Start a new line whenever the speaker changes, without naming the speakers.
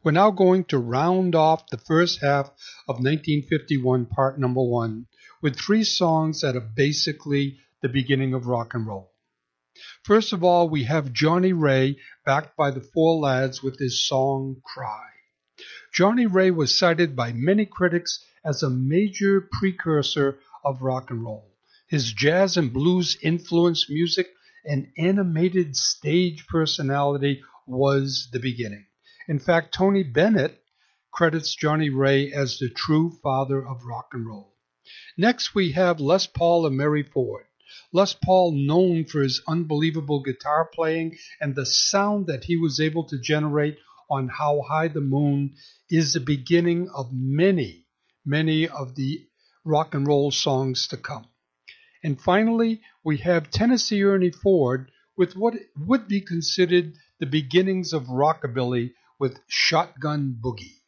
We're now going to round off the first half of 1951, part number one, with three songs that are basically the beginning of rock and roll. First of all, we have Johnny Ray, backed by the Four Lads, with his song Cry. Johnny Ray was cited by many critics as a major precursor of rock and roll. His jazz and blues influenced music and animated stage personality was the beginning. In fact, Tony Bennett credits Johnny Ray as the true father of rock and roll. Next, we have Les Paul and Mary Ford. Les Paul, known for his unbelievable guitar playing and the sound that he was able to generate on How High the Moon, is the beginning of many of the rock and roll songs to come. And finally, we have Tennessee Ernie Ford with what would be considered the beginnings of rockabilly with Shotgun Boogie.